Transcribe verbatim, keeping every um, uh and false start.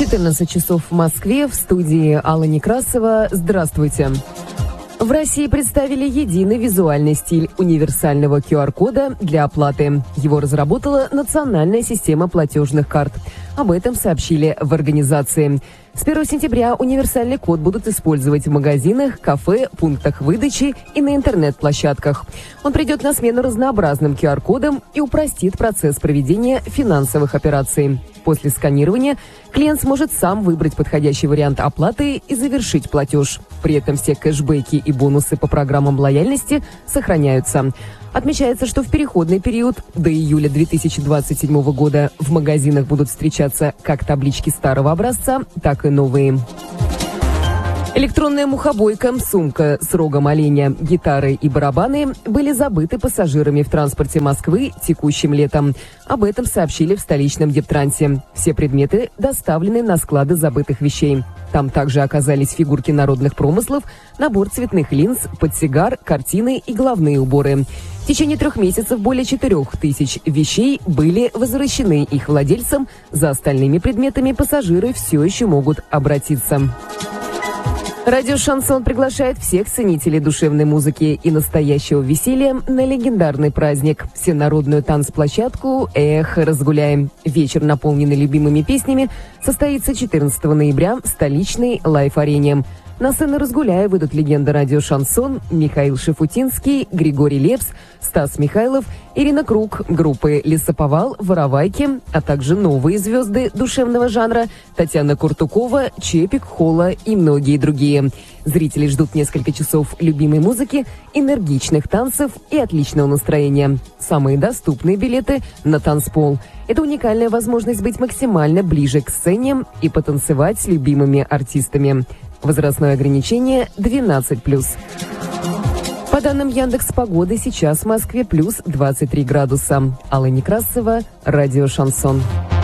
четырнадцать часов в Москве, в студии Алла Некрасова. Здравствуйте. В России представили единый визуальный стиль универсального ку ар-кода для оплаты. Его разработала национальная система платежных карт. Об этом сообщили в организации. С первого сентября универсальный код будут использовать в магазинах, кафе, пунктах выдачи и на интернет-площадках. Он придет на смену разнообразным ку ар-кодам и упростит процесс проведения финансовых операций. После сканирования клиент сможет сам выбрать подходящий вариант оплаты и завершить платеж. При этом все кэшбэки и бонусы по программам лояльности сохраняются. Отмечается, что в переходный период до июля две тысячи двадцать седьмого года в магазинах будут встречаться как таблички старого образца, так и новые. Электронная мухобойка, сумка с рогом оленя, гитары и барабаны были забыты пассажирами в транспорте Москвы текущим летом. Об этом сообщили в столичном Дептрансе. Все предметы доставлены на склады забытых вещей. Там также оказались фигурки народных промыслов, набор цветных линз, портсигар, картины и головные уборы. В течение трех месяцев более четырех тысяч вещей были возвращены их владельцам. За остальными предметами пассажиры все еще могут обратиться. Радио «Шансон» приглашает всех ценителей душевной музыки и настоящего веселья на легендарный праздник – всенародную танцплощадку «Эх, разгуляем». Вечер, наполненный любимыми песнями, состоится четырнадцатого ноября в столичной лайф-арене. На сцену «Разгуляя» выйдут легенды радио «Шансон» Михаил Шафутинский, Григорий Лепс, Стас Михайлов, Ирина Круг, группы «Лесоповал», «Воровайки», а также новые звезды душевного жанра Татьяна Куртукова, Чепик, Холла и многие другие. Зрители ждут несколько часов любимой музыки, энергичных танцев и отличного настроения. Самые доступные билеты на танцпол. Это уникальная возможность быть максимально ближе к сцене и потанцевать с любимыми артистами. Возрастное ограничение двенадцать плюс. По данным Яндекс.Погоды, сейчас в Москве плюс двадцать три градуса. Алла Некрасова, радио «Шансон».